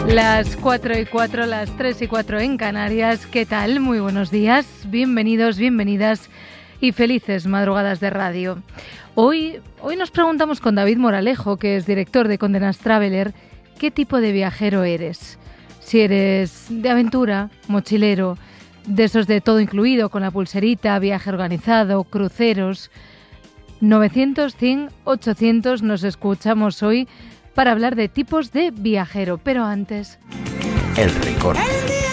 Las 4:04, las 3:04 en Canarias. ¿Qué tal? Muy buenos días, bienvenidos, bienvenidas y felices madrugadas de radio. Hoy nos preguntamos con David Moralejo, que es director de Condé Nast Traveler, ¿qué tipo de viajero eres? Si eres de aventura, mochilero, de esos de todo incluido, con la pulserita, viaje organizado, cruceros. 900, 100, 800 nos escuchamos hoy para hablar de tipos de viajero. Pero antes... El Rincón.